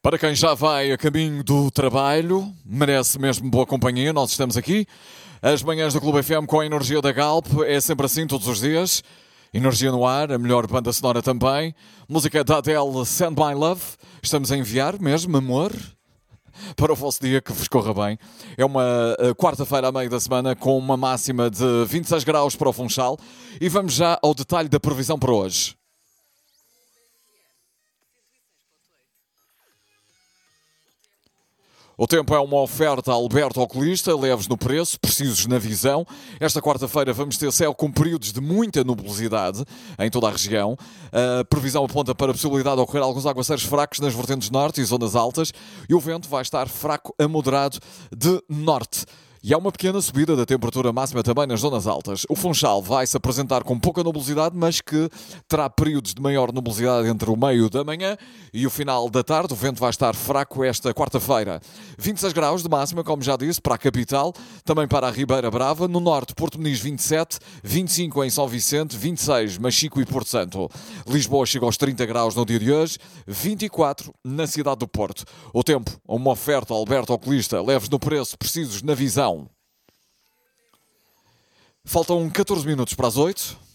Para quem já vai a caminho do trabalho, merece mesmo boa companhia. Nós estamos aqui, as manhãs do Clube FM com a energia da Galp. É sempre assim todos os dias. Energia no ar, a melhor banda sonora também. Música da Adele, Send My Love. Estamos a enviar mesmo amor para o vosso dia, que vos corra bem. É uma quarta-feira a meio da semana com uma máxima de 26 graus para o Funchal. E vamos já ao detalhe da previsão para hoje. O tempo é uma oferta a Alberto Oculista, leves no preço, precisos na visão. Esta quarta-feira vamos ter céu com períodos de muita nubosidade em toda a região. A previsão aponta para a possibilidade de ocorrer alguns aguaceiros fracos nas vertentes norte e zonas altas. E o vento vai estar fraco a moderado de norte. E há uma pequena subida da temperatura máxima também nas zonas altas. O Funchal vai se apresentar com pouca nubosidade, mas que terá períodos de maior nubosidade entre o meio da manhã e o final da tarde. O vento vai estar fraco esta quarta-feira. 26 graus de máxima, como já disse, para a capital, também para a Ribeira Brava. No norte, Porto Muniz 27, 25 em São Vicente, 26 Machico e Porto Santo. Lisboa chega aos 30 graus no dia de hoje, 24 na cidade do Porto. O tempo, uma oferta Alberto Oculista, leves no preço, precisos na visão. Faltam 14 minutos para as 8.